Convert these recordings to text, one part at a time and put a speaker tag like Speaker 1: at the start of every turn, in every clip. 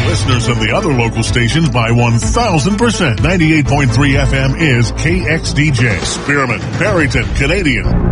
Speaker 1: listeners of the other local stations by 1,000%. 98.3 FM is KXDJ. Spearman, Perryton, Canadian.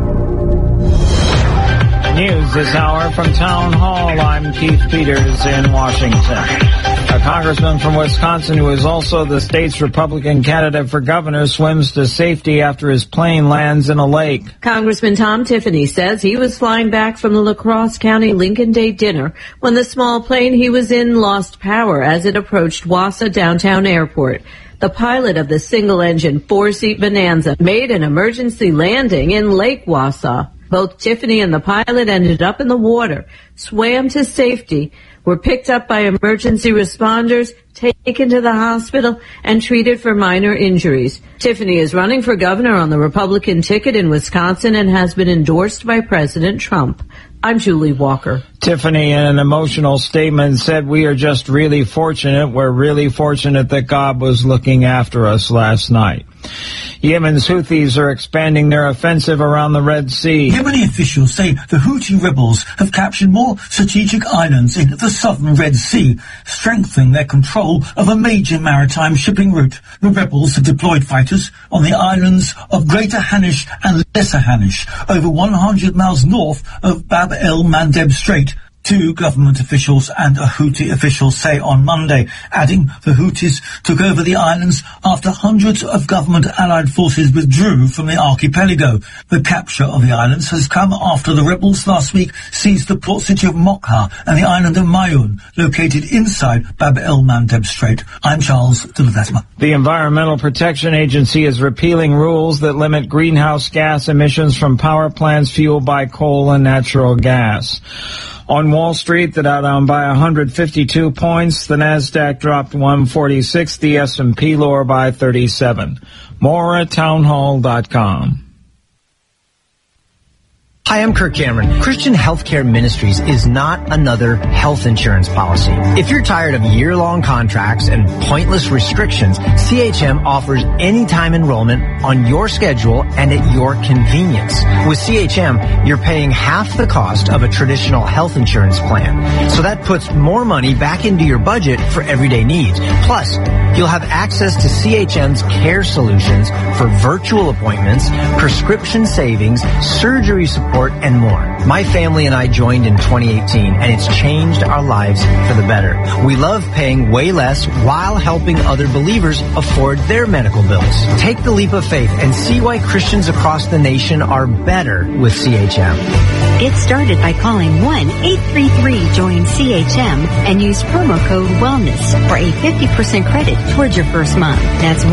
Speaker 2: News this hour from Town Hall. I'm Keith Peters in Washington. A congressman from Wisconsin who is also the state's Republican candidate for governor swims to safety after his plane lands in a lake.
Speaker 3: Congressman Tom Tiffany says he was flying back from the La Crosse County Lincoln Day dinner when the small plane he was in lost power as it approached Wausau Downtown Airport. The pilot of the single-engine four-seat Bonanza made an emergency landing in Lake Wausau. Both Tiffany and the pilot ended up in the water, swam to safety, were picked up by emergency responders, taken to the hospital, and treated for minor injuries. Tiffany is running for governor on the Republican ticket in Wisconsin and has been endorsed by President Trump. I'm Julie Walker.
Speaker 2: Tiffany, in an emotional statement, said, "We are just really fortunate. We're really fortunate that God was looking after us last night." Yemen's Houthis are expanding their offensive around the Red Sea.
Speaker 4: Yemeni officials say the Houthi rebels have captured more strategic islands in the southern Red Sea, strengthening their control of a major maritime shipping route. The rebels have deployed fighters on the islands of Greater Hanish and Lesser Hanish, over 100 miles north of Bab el-Mandeb Strait. Two government officials and a Houthi official say on Monday, adding the Houthis took over the islands after hundreds of government allied forces withdrew from the archipelago. The capture of the islands has come after the rebels last week seized the port city of Mokha and the island of Mayun, located inside Bab el-Mandeb Strait. I'm Charles de Ledesma.
Speaker 2: The Environmental Protection Agency is repealing rules that limit greenhouse gas emissions from power plants fueled by coal and natural gas. On Wall Street, the Dow down by 152 points. The Nasdaq dropped 146. The S&P lower by 37. More at townhall.com.
Speaker 5: Hi, I'm Kirk Cameron. Christian Healthcare Ministries is not another health insurance policy. If you're tired of year-long contracts and pointless restrictions, CHM offers anytime enrollment on your schedule and at your convenience. With CHM, you're paying half the cost of a traditional health insurance plan. So that puts more money back into your budget for everyday needs. Plus, you'll have access to CHM's care solutions for virtual appointments, prescription savings, surgery support, and more. My family and I joined in 2018, and it's changed our lives for the better. We love paying way less while helping other believers afford their medical bills. Take the leap of faith and see why Christians across the nation are better with CHM.
Speaker 6: Get started by calling 1-833-JOIN-CHM and use promo code WELLNESS for a 50% credit towards your first month. That's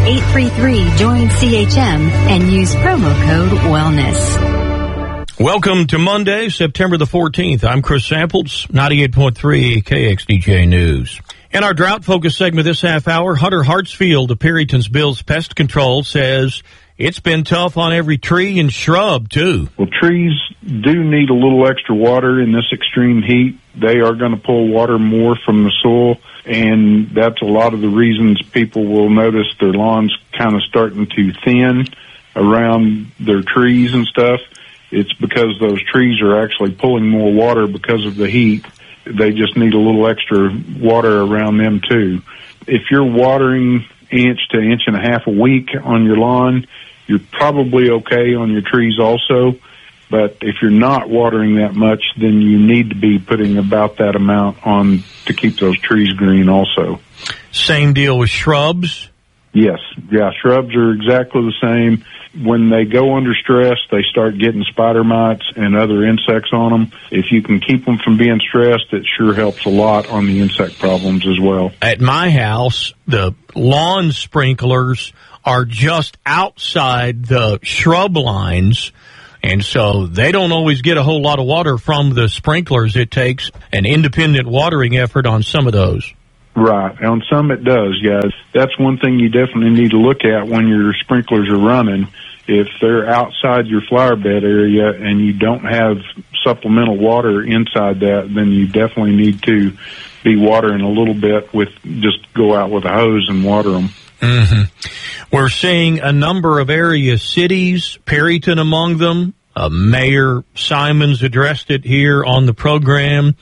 Speaker 6: 1-833-JOIN-CHM and use promo code WELLNESS.
Speaker 7: Welcome to Monday, September the 14th. I'm Chris Samples, 98.3 KXDJ News. In our drought-focused segment this half hour, Hunter Hartsfield of Perryton's Bill's Pest Control says it's been tough on every tree and shrub, too.
Speaker 8: Well, trees do need a little extra water in this extreme heat. They are going to pull water more from the soil, and that's a lot of the reasons people will notice their lawns kind of starting to thin around their trees and stuff. It's because those trees are actually pulling more water because of the heat. They just need a little extra water around them, too. If you're watering inch to inch and a half a week on your lawn, you're probably okay on your trees also. But if you're not watering that much, then you need to be putting about that amount on to keep those trees green also.
Speaker 7: Same deal with shrubs?
Speaker 8: Yes. Yeah, shrubs are exactly the same. When they go under stress, they start getting spider mites and other insects on them. If you can keep them from being stressed, it sure helps a lot on the insect problems as well.
Speaker 7: At my house, the lawn sprinklers are just outside the shrub lines, and so they don't always get a whole lot of water from the sprinklers. It takes an independent watering effort on some of those.
Speaker 8: Right. On some it does, guys. That's one thing you definitely need to look at when your sprinklers are running. If they're outside your flower bed area and you don't have supplemental water inside that, then you definitely need to be watering a little bit with just go out with a hose and water them.
Speaker 7: Mm-hmm. We're seeing a number of area cities, Perryton among them. Mayor Simons addressed it here on the program.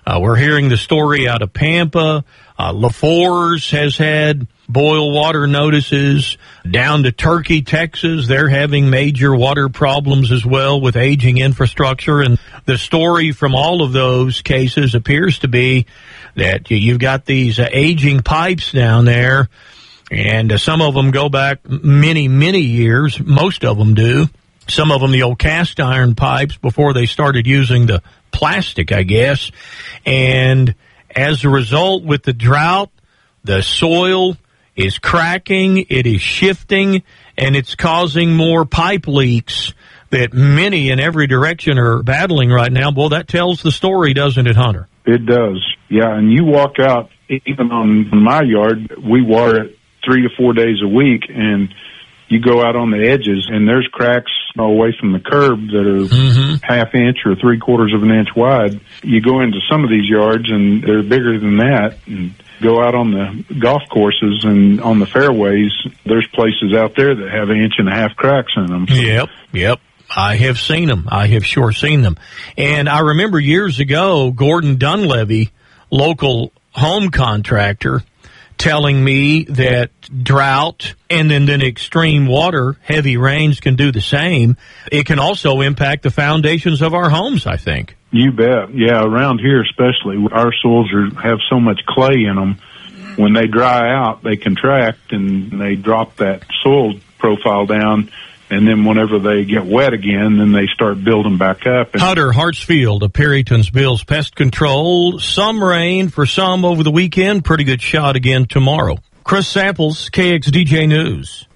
Speaker 7: We're hearing the story out of Pampa. LaForce has had boil water notices. Down to Turkey, Texas, they're having major water problems as well with aging infrastructure. And the story from all of those cases appears to be that you've got these aging pipes down there, and some of them go back many, many years. Most of them do. Some of them, the old cast iron pipes before they started using the plastic, I guess. And as a result, with the drought, the soil is cracking, it is shifting, and it's causing more pipe leaks that many in every direction are battling right now. Well, that tells the story, doesn't it, Hunter?
Speaker 8: It does. Yeah, and you walk out, even on my yard, we water it 3 to 4 days a week, and you go out on the edges, and there's cracks away from the curb that are half inch or 3/4 of an inch wide. You go into some of these yards, and they're bigger than that, and go out on the golf courses and on the fairways, there's places out there that have 1.5 inch cracks in them.
Speaker 7: Yep. I have seen them. I have sure seen them. And I remember years ago, Gordon Dunleavy, local home contractor, telling me that drought and then extreme water, heavy rains can do the same. It can also impact the foundations of our homes, I think.
Speaker 8: You bet. Yeah, around here especially, our soils have so much clay in them. When they dry out, they contract and they drop that soil profile down. And then whenever they get wet again, then they start building back up.
Speaker 7: Hunter Hartsfield of Perryton's Bill's Pest Control. Some rain for some over the weekend. Pretty good shot again tomorrow. Chris Samples, KXDJ News.